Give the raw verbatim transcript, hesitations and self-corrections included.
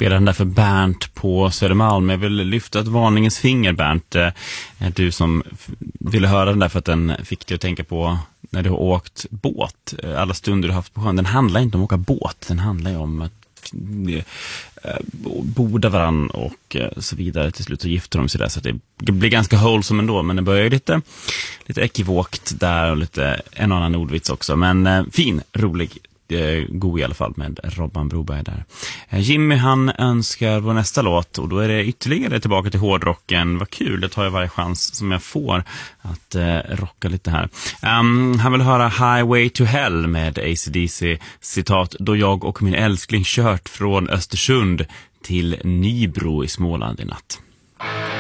spelar den där för Bernt på Södermalm. Jag vill lyfta ett varningens finger, Bernt. Du som ville höra den där för att den fick dig att tänka på när du har åkt båt. Alla stunder du har haft på sjön. Den handlar inte om att åka båt. Den handlar ju om att boda varann och så vidare. Till slut så gifter de sig där, så att det blir ganska wholesome ändå, men det börjar ju lite lite ekivokt där och lite en annan ordvits också, men fin, rolig, god i alla fall med Robban Broberg där. Jimmy, han önskar vår nästa låt, och då är det ytterligare tillbaka till hårdrocken. Vad kul, det tar jag varje chans som jag får att eh, rocka lite här. Um, han vill höra Highway to Hell med A C D C, citat, då jag och min älskling kört från Östersund till Nybro i Småland i natt.